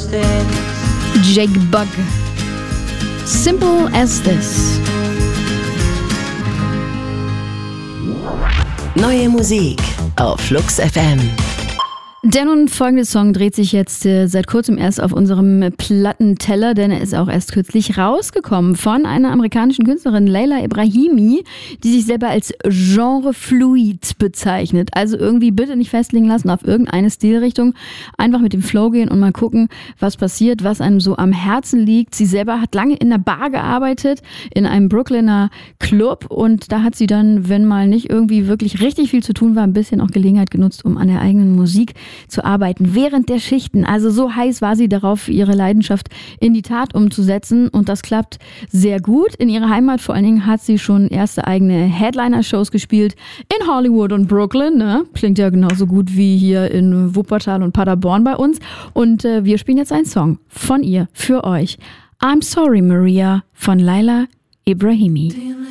Jake Bugg. Simple as this. Neue Musik auf Flux FM. Der nun folgende Song dreht sich jetzt seit kurzem erst auf unserem Plattenteller, denn er ist auch erst kürzlich rausgekommen von einer amerikanischen Künstlerin, Leila Ebrahimi, die sich selber als Genrefluid bezeichnet. Also irgendwie bitte nicht festlegen lassen auf irgendeine Stilrichtung, einfach mit dem Flow gehen und mal gucken, was passiert, was einem so am Herzen liegt. Sie selber hat lange in der Bar gearbeitet, in einem Brooklyner Club, und da hat sie dann, wenn mal nicht irgendwie wirklich richtig viel zu tun war, ein bisschen auch Gelegenheit genutzt, um an der eigenen Musik zu arbeiten während der Schichten. Also so heiß war sie darauf, ihre Leidenschaft in die Tat umzusetzen, und das klappt sehr gut. In ihrer Heimat vor allen Dingen hat sie schon erste eigene Headliner-Shows gespielt in Hollywood und Brooklyn. Ne? Klingt ja genauso gut wie hier in Wuppertal und Paderborn bei uns. Und wir spielen jetzt einen Song von ihr für euch. I'm Sorry Maria von Leila Ebrahimi.